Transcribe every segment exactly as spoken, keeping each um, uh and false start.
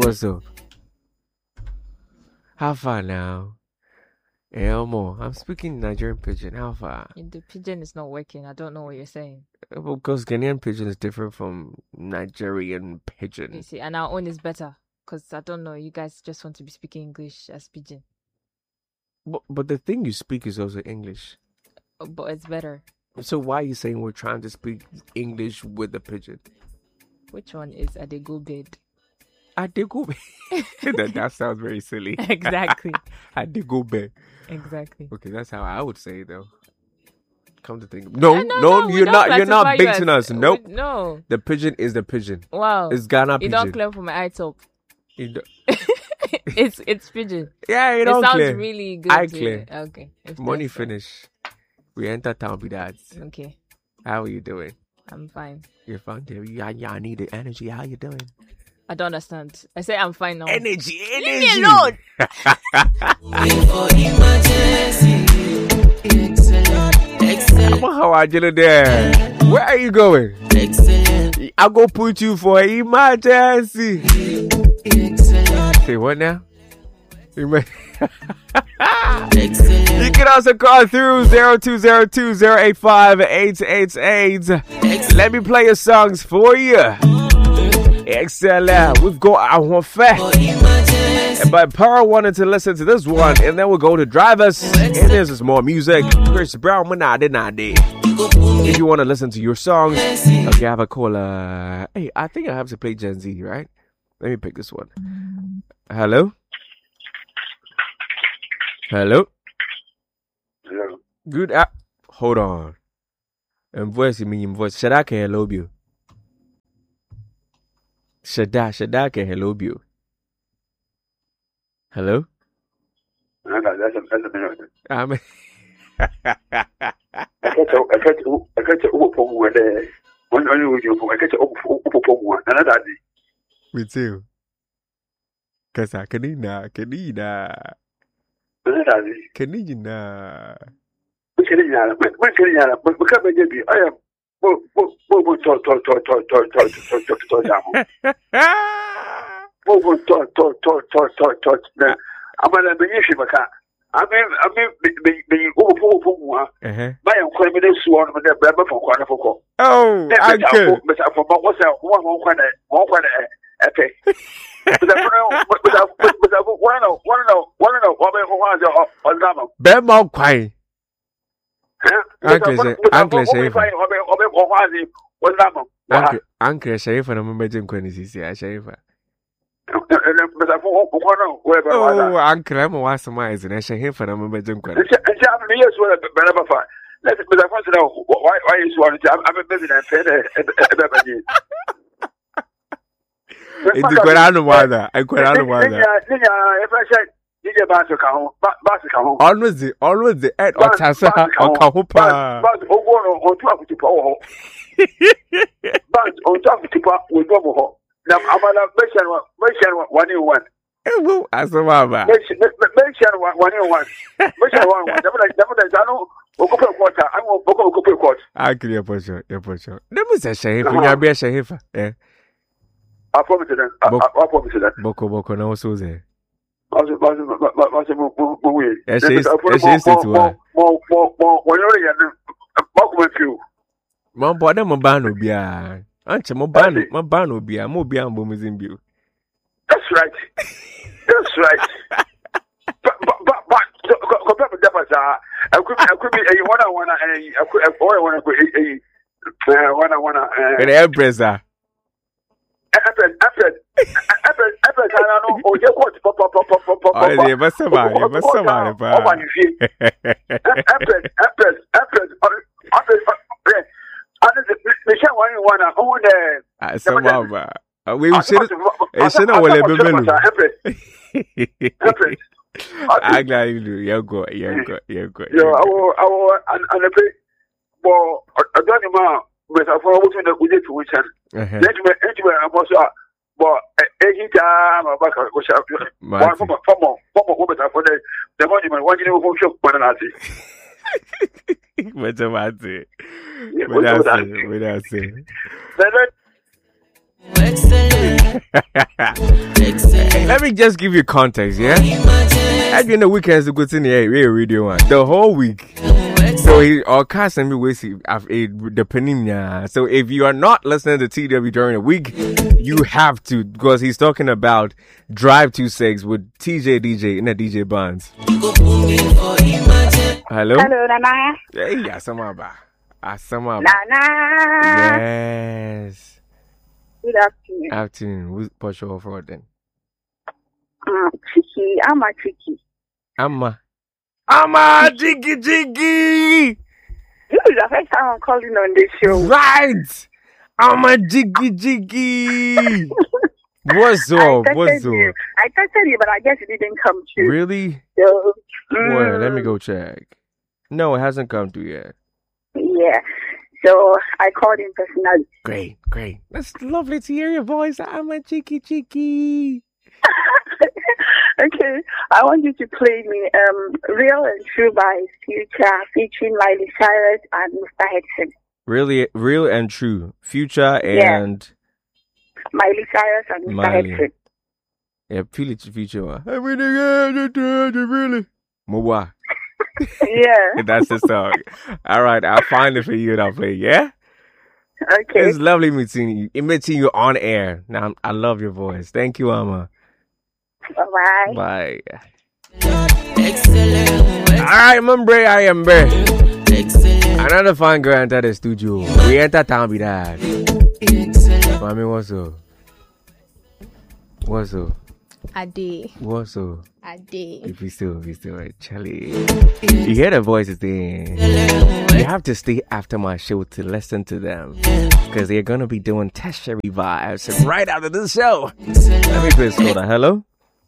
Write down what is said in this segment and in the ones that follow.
also. How far now? Elmo, I'm speaking Nigerian pidgin. How far? The pidgin is not working. I don't know what you're saying. Well, because Ghanaian pidgin is different from Nigerian pidgin. You see, and our own is better. Because I don't know, you guys just want to be speaking English as pidgin. But, but the thing you speak is also English. But it's better. So why are you saying we're trying to speak English with the pidgin? Which one is Adegobed? Adegobed. that, that sounds very silly. Exactly. Adegobed. Exactly. Okay, that's how I would say it though. Come to think of no, no, no, no, no you're not you're not baiting us. We, Nope. no. The pigeon is the pigeon. Wow. It's Ghana you pigeon. You don't clear for my eye top. You don't... it's it's pigeon. Yeah, you it don't sounds clear. really good. I to, clear. Okay. Money finish. We enter town with that. Okay. How are you doing? I'm fine. You're fine, dear. Yeah, yeah, I need the energy. How you doing? I don't understand. I say I'm fine now. Energy, energy. Leave me alone. How are you there? Where are you going? Excellent. I'll go put you for emergency. Excellent. Say what now? You can also call through zero two zero two zero eight five eight eight eight. Let me play your songs for you. Excellent. We've got our fair. But Pearl wanted to listen to this one, and then we'll go to Drivers. And this is more music. Chris Brown, when I did not did. If you want to listen to your songs, okay, I have a caller. Hey, I think I have to play Gen Z, right? Let me pick this one. Hello? Hello? Hello. Good app. Hold on. And voice, you mean voice. Shada can hello you. Shada, Shada can hello you. Hello? No, no, that's a, that's a minute. I'm I catch a, I catch a, I catch a open one there. One only you, I catch a open one. Another day. Me too. Cause I can eat now, can eat now. Another day. Can eat now. We can eat now. We can eat now. But we can't be. I am. Bo bo bo bo to to to to to to to to to to. Bo bo to to to to to to. Na. Amala be yishi baka. I mean, I mean, be be open open one. Uh-huh. My uncle me dey sworn me dey braba for kwana for ko. Oh, uncle. But for what's that one one kwana one kwana okay. But I know but I but I want to know want to know want to know what me want to on dama. Be mo kwai. Uncle say uncle say. Uncle uncle say for no me jin kwani sisi a say for. Oh, uncle, I'm was my eyes and I shall hear for them. But I'm going to yes, what a fire. Let me know why why you want to. I'm a business and it's the Guarano weather. I Guarano weather. If I said, you get back to come home, always the always the head or Tassa or Kahupa. But on top of the power. But on top of the power with Bobo. Now, I'm going to mention one in one. Well, as a mama. Mention one in one. Mention one. Never I know. Water. I won't go court. I can your portion. Your portion. Never say shame. You are be a shame. Eh. I promise them. I promise them. Boko Boko no so there. I was about to move. Yes, yes, yes, yes. More, more, more, more. When you're in the you. Mom, but I'm a ban of beer. Auntie, my ban, my ban will be a more be ambo in view. That's right. That's right. But, but, but, but, compared with that, I could, I could be a one, I wanna, I could, I wanna, a one, I wanna, an empress. Apple, apple, apple, apple, I don't know. Oh, you got pop, pop, pop, pop, pop. Oh, yeah, but somebody, but somebody, but apple, apple, apple, apple. Michelle, one one, I own the. Somehow, we should. It should not well be. I glad you do. You go, you go, you go. Yeah, I will, I will, and and the well, I don't know. But I follow what we did to which end. Let me, anyway, I'm also. But any time I'm back, I was one from a former, former woman for the the monument. One you know who shook one another. What about it? What I say? What I say? Excellent. Excellent. me just give you context, yeah? At the end of the weekends, to go to the radio one the whole week. So he or cast and me with the penina. So if you are not listening to T W during the week, you have to, because he's talking about Drive two six with T J D J in the D J Bonds. Hello? Hello, Nana. Hey, Asamaba. Asamaba. Nana. Yes. Good afternoon. Afternoon. Who's push your fraud then? Um, Tricky. I'm a Tricky. Amma. Amma, jiggy, jiggy. This is the first time I'm calling on this show. Right. Amma, jiggy, jiggy. What's up? What's up? You. I texted you, but I guess it didn't come through. Really? So, mm. Well, let me mm, go check. No, it hasn't come through yet. Yeah. So I called him personally. Great, great. That's lovely to hear your voice. I'm a cheeky cheeky. Okay, I want you to play me um, Real and True by Future featuring Miley Cyrus and Mister Hudson. Really, Real and True. Future and... Yeah. Miley Cyrus and Mister Miley. Hudson. Yeah, feel it, Future one. I mean, really. Mowa. Yeah. That's the song. All right, I'll find it for you and I'll play, yeah? Okay. It's lovely meeting you, meeting you on air. Now, I love your voice. Thank you, Amma. Bye. Bye. All right, Mumbre, I am Bear. Another fine girl entered the studio. We enter town with that. Mommy, what's up? What's up? Ade. What's up? Ade. If you still, if you still, right, Charlie. You hear the voices there. You have to stay after my show to listen to them. Because they're going to be doing tertiary vibes right after this show. Let me please hold on. Hello?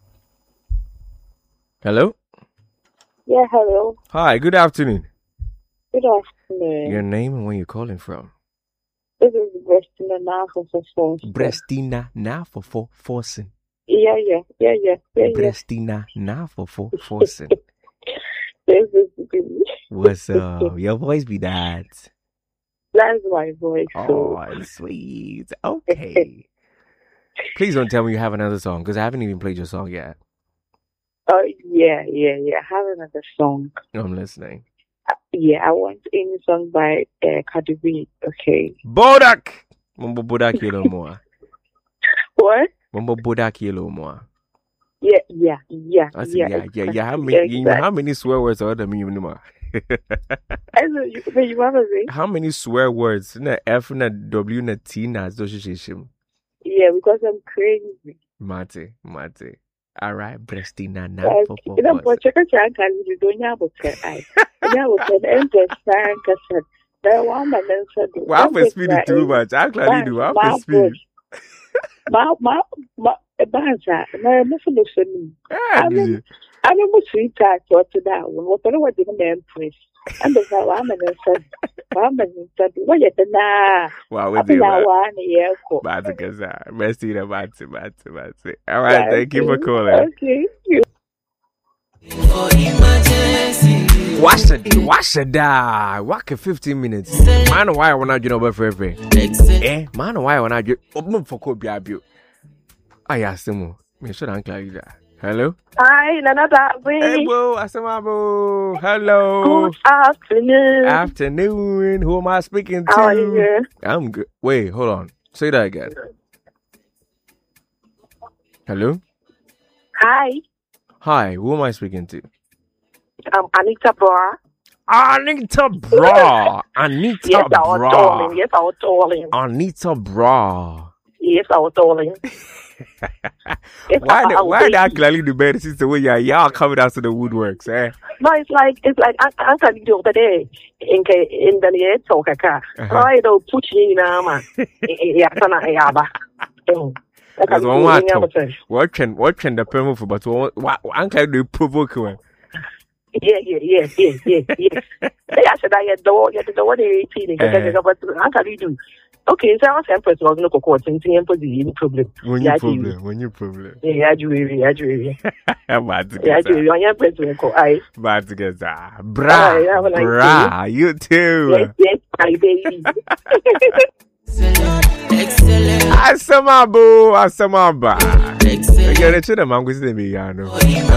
Hello? Yeah, hello. Hi, good afternoon. Good afternoon. Your name and where you're calling from? This is Brestina now for Forsen. Brestina now for for Forsen. Yeah, yeah, yeah, yeah, yeah. Brestina now for for Forsen. This is good. What's up? Your voice be that. That's my voice. Oh, sweet. Okay. Please don't tell me you have another song, because I haven't even played your song yet. Oh, yeah, yeah, yeah. I have another song. I'm listening. Uh, yeah, I want any song by uh, Cardi B. Okay. Bodak! Mumbo Bodak yellow more. What? Mumbo Bodak yellow more. Yeah, yeah, yeah. I see, yeah, yeah, exactly, yeah, yeah. How many, exactly. you know, how many swear words are there anymore? you, you want to say? How many swear words? Na F, na W, na T, na association. Yeah, because I'm crazy. Mate, mate. All right, Brestina now Like, for for you know, us. but check out your uncle, you don't have a pen. I have a pen, and just sang, because the one man said, Well, I'm for speeding too much. I clearly do. I'm for speed. Ma, ma, ma, Banza, no, nothing listening. Ah, I'm did you? I'm a sweet type for that one. What I want to do, man, please. And the woman said, Woman said, what you na? Wow, I with you, think I man. want a year. Mate, kaza. Brestina, mate, mate, mate. All right, thank you for calling. Okay. Wash it, wash it, da. Walk in fifteen minutes. Man, why when I do no for every? Eh, man, why when I do? Open for Kobe Abu. I asked him. Me should uncle you that. Hello. Hi, Nana way. Hey, boo, Asamabu. Hello. Good afternoon. Afternoon. Who am I speaking to? How are you? I'm good. Wait, hold on. Say that again. Hello. Hi, Hi. Who am I speaking to? I'm Anita Bra. Anita Bra. Anita Yes, our Bra. darling. Yes, our darling. Anita Bra. Yes, our darling. It's Why? our The, why baby. that clearly the better sister way y'all y'all coming out to the woodworks, eh? No, it's like it's like I can't do over there in K in the near talk a car. I don't put you in a man. Yeah, sana yaba. There's one more talk. What can what can the permit for? But what what uncle do provoke one? Yeah, yeah, yeah, yeah, yeah, yeah. I said I had door, you had the door eighteen. But uncle you do. Okay, so I'm saying first of all, no court and thing for the problem. When you problem, when you problem. Yeah, you will, yeah, you will. Bad Yeah, you together. will. I'm president. I. Bad together. Bra, Alright, have a nice bra. You too. Yes, yes, my baby. Asamabu, Asamaba. You're the children, I'm going to be Yano.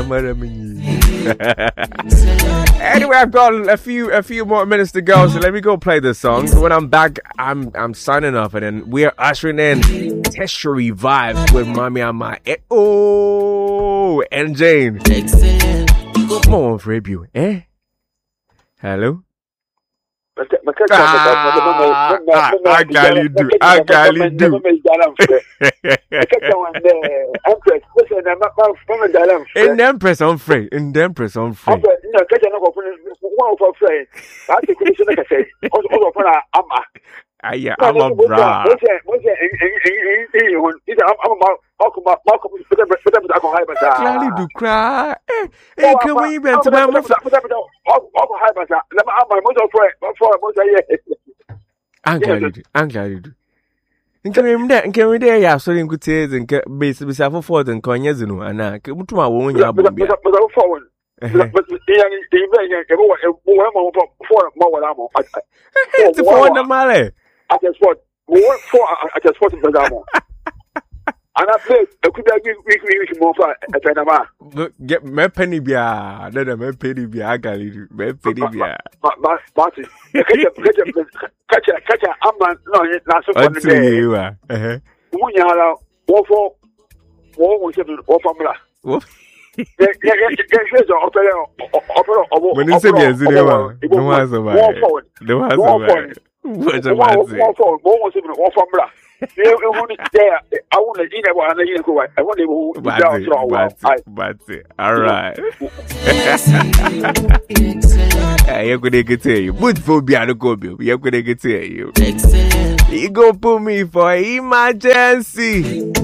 Anyway, I've got a few a few more minutes to go, so let me go play this song. When I'm back, I'm I'm signing off, and then we are ushering in tertiary vibes with Mami Ama. Oh, and Jane. Come on, for you, eh? Hello. Ah, I got you do. I got you do. In them press on free. In them press on free. Aya, I'm a bra. Clearly do cry. Hey, can we even to my mouth? I'm glad you do. I'm glad you do. And can we there? And can we there? Yeah, so in good taste and base myself for and Conyazino and I came to my own. But forward. But it's a phone of Malay. I just want more for I just want to and I play a good week more for a Panama. Get my penny beer, then a penny beer, I got it. My penny beer. Martin, catch a catch a amman, no, not so good. You are. Munyala, war for war was a formula. When you say yes, no one's about no one's about what's a man say? I want to eat one and you go. I want to go. All right. You're going to tell you. Good for Biano Gobi. You're going to tell you. You go put me for emergency.